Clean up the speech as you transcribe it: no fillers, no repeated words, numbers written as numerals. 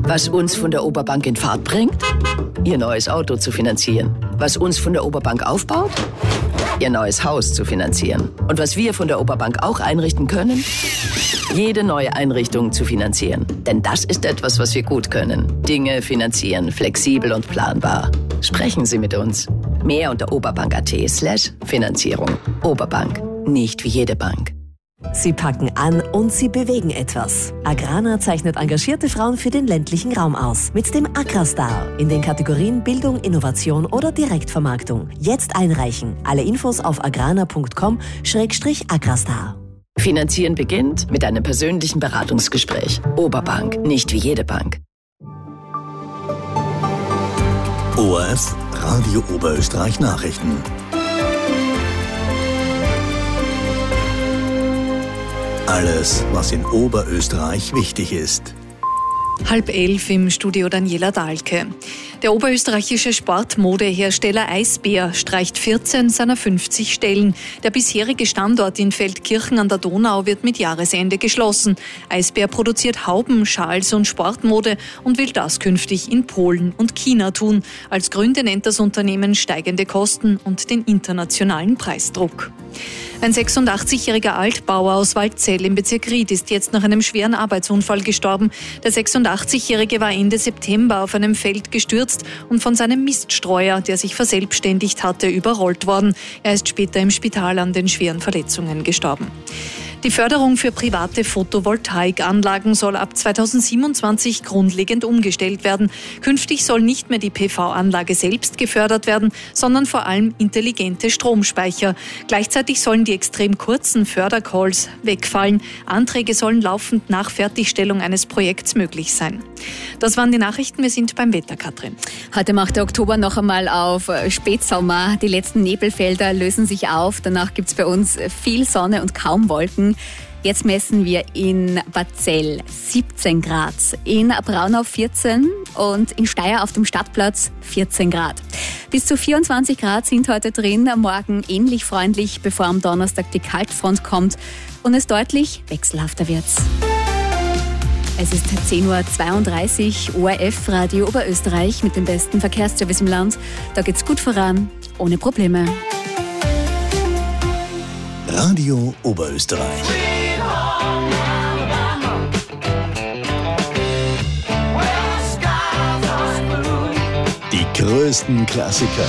Was uns von der Oberbank in Fahrt bringt? Ihr neues Auto zu finanzieren. Was uns von der Oberbank aufbaut? Ihr neues Haus zu finanzieren. Und was wir von der Oberbank auch einrichten können? Jede neue Einrichtung zu finanzieren. Denn das ist etwas, was wir gut können. Dinge finanzieren, flexibel und planbar. Sprechen Sie mit uns. Mehr unter oberbank.at/Finanzierung. Oberbank. Nicht wie jede Bank. Sie packen an und sie bewegen etwas. Agrana zeichnet engagierte Frauen für den ländlichen Raum aus. Mit dem Agrastar in den Kategorien Bildung, Innovation oder Direktvermarktung. Jetzt einreichen. Alle Infos auf agrana.com/agrastar. Finanzieren beginnt mit einem persönlichen Beratungsgespräch. Oberbank. Nicht wie jede Bank. ORF Radio Oberösterreich Nachrichten. Alles, was in Oberösterreich wichtig ist. 10:30 im Studio Daniela Dahlke. Der oberösterreichische Sportmodehersteller Eisbär streicht 14 seiner 50 Stellen. Der bisherige Standort in Feldkirchen an der Donau wird mit Jahresende geschlossen. Eisbär produziert Hauben, Schals und Sportmode und will das künftig in Polen und China tun. Als Gründe nennt das Unternehmen steigende Kosten und den internationalen Preisdruck. Ein 86-jähriger Altbauer aus Waldzell im Bezirk Ried ist jetzt nach einem schweren Arbeitsunfall gestorben. Der 86-jährige war Ende September auf einem Feld gestürzt und von seinem Miststreuer, der sich verselbstständigt hatte, überrollt worden. Er ist später im Spital an den schweren Verletzungen gestorben. Die Förderung für private Photovoltaikanlagen soll ab 2027 grundlegend umgestellt werden. Künftig soll nicht mehr die PV-Anlage selbst gefördert werden, sondern vor allem intelligente Stromspeicher. Gleichzeitig sollen die extrem kurzen Fördercalls wegfallen. Anträge sollen laufend nach Fertigstellung eines Projekts möglich sein. Das waren die Nachrichten. Wir sind beim Wetter, Katrin. Heute macht der Oktober noch einmal auf Spätsommer. Die letzten Nebelfelder lösen sich auf. Danach gibt es bei uns viel Sonne und kaum Wolken. Jetzt messen wir in Batzell 17 Grad, in Braunau 14 und in Steyr auf dem Stadtplatz 14 Grad. Bis zu 24 Grad sind heute drin, morgen ähnlich freundlich, bevor am Donnerstag die Kaltfront kommt und es deutlich wechselhafter wird. Es ist 10:32 Uhr, ORF Radio Oberösterreich mit dem besten Verkehrsservice im Land. Da geht's gut voran, ohne Probleme. Radio Oberösterreich. Die größten Klassiker